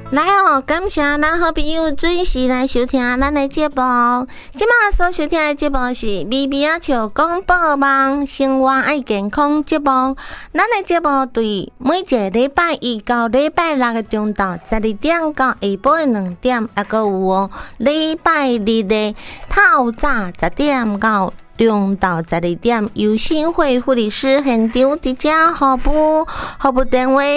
来哦，感谢咱好朋友准时来收听咱的节目。即马所收听的节目是咪咪仔笑广播网生活爱健康节目。咱的节目对每一个礼拜一到礼拜六的中昼12点到下晡的2点，还佫有哦礼拜日的透早10点到中昼12点，由新会护理师现场伫遮服务电话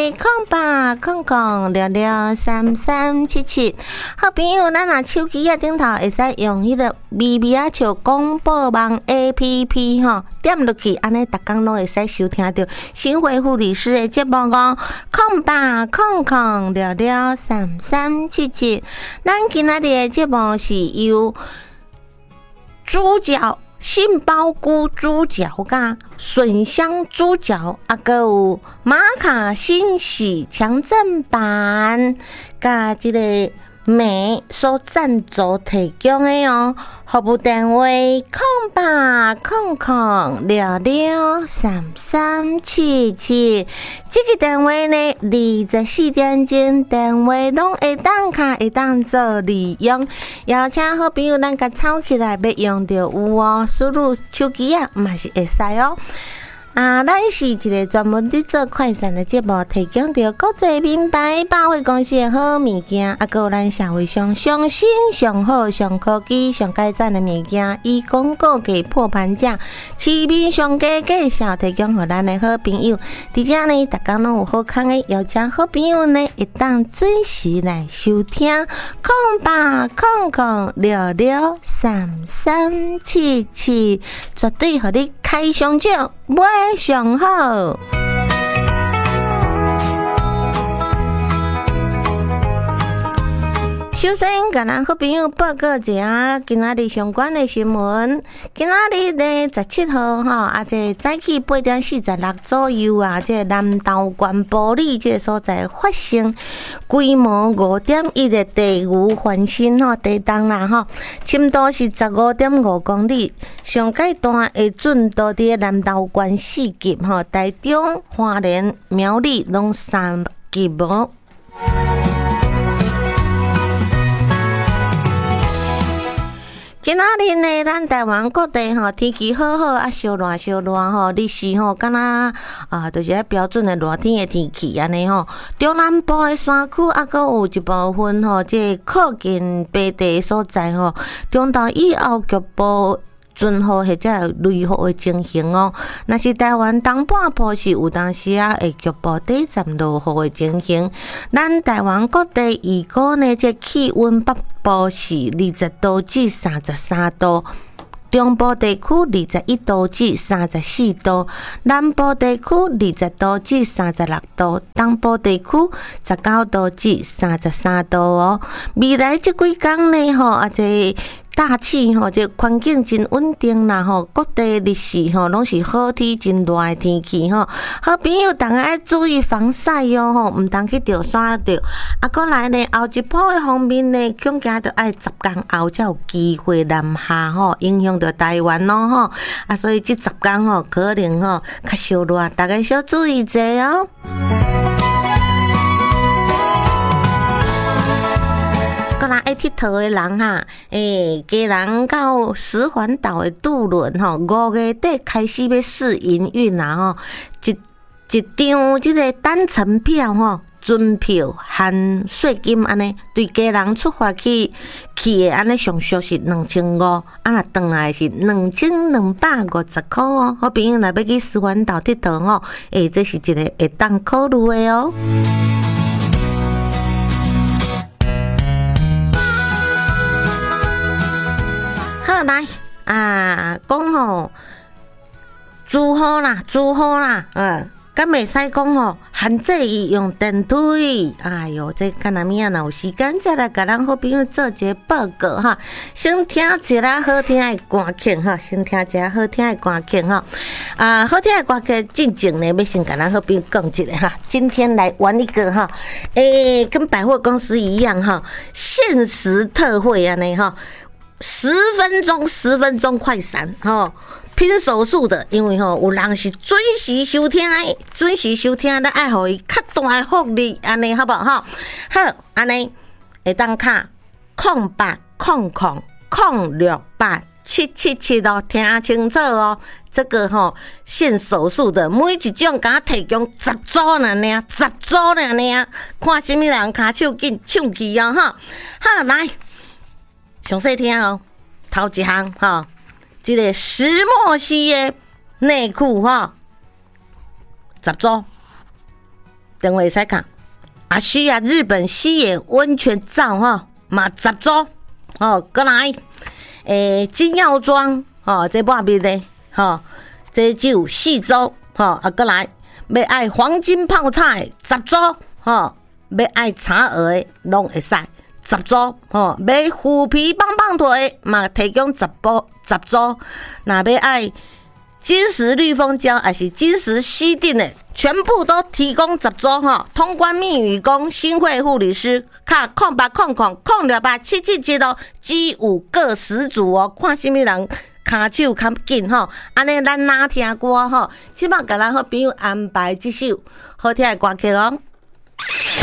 0800006337。好朋友，咱若手机顶头会使用迄个咪咪仔笑广播网 APP 吼，点落去，安尼逐工拢会使收听到新会护理师的节目哦。0800006337。咱今仔日的节目是由猪脚。杏鲍菇猪脚甲笋香猪脚，还佫有玛卡欣喜强震版，甲这个美所赞助提供的哦。服务电话0800006337。这个电话呢，24点钟电话拢会当做利用，邀请好朋友咱甲抄起来要用到有哦，输入手机啊嘛是会使哦。咱是一个专门伫做快闪的节目，提供着国际品牌百货公司的好物件，还有咱社会上上新、上好、上科技、上改赞的物件，以广告价破盘价，市面上价介绍，提供给咱的好朋友。伫遮呢，逐工拢有好康的，邀请好朋友呢，会当准时来收听0800006337，绝对互你开上少。买上好。首先，甲咱好朋友报告一下今仔日相关的新闻。今仔日的17号这早起8点46左右啊，这南投县埔里这个所在发生规模5.1的地牛翻身地动啦深度是15.5公里，上界段的准度伫南投县4级台中、花莲、苗栗拢3级无。今仔日呢，咱台湾各地天气好好啊，烧热日时敢若就是标准的热天的天气安尼中南部的山区啊，阁有一部分这靠近北地所在中昼以后局部准雨或者雷雨的情形哦。若是台湾东半部是有当时会局部短暂落雨的情形。咱台湾各地预估呢，这气温北部是20度至33度。中部地区21度至34度，南部地区20度至36度，东部地区19度至33度哦。未来这几天呢，这大气这环境真稳定啦各地日时拢是好天真热的天气好朋友大家要注意防晒哦唔当去着山着过来呢后一波的方面呢，恐惊着爱10天后才有机会南下影响到台湾咯所以这10天可能较烧热，大家小注意者哦。个人爱佚佗的人家人到石环岛的渡轮5月底开始要试营运啦一张这个单程票准票含税金安尼，对家人出发去的安尼上俗是2500，若转来是2250块哦。好朋友若要去石环岛佚佗这是一个会当考虑的哦。好来讲珠好啦，敢袂使讲限制伊用电梯。哎哟，这干那物啊？若有时间再来甲咱好朋友做一个报告先听一下好听的歌曲好听的歌曲好听的歌曲进前呢，要先甲咱好朋友讲一下今天来玩一个跟百货公司一样限时特惠安尼 10分钟快闪吼。拼手速的，因为有人是准时收听的，爱互伊较大的福利，安尼好不好？好，安尼会当卡0800068777哦，听清楚哦。这个限手速的，每一种敢提供10组尔，看什么人骹手紧抢去哦好，来，详细听哦，头一项这个石墨烯的内裤10组，电话会使看。需要日本西野温泉皂嘛10组过来，金药妆这半边的这只有4组过来，要爱黄金泡菜10组要爱茶鹅的拢会使10组买虎皮棒棒腿嘛提供10组，若要爱金石绿蜂胶还是金石烯定的，全部都提供10组通关密语讲新会护理师卡0800068777哦，只有各10组哦，看什么人骹手较紧安尼咱哪听歌即摆甲咱好朋友安排这首好听的歌曲哦。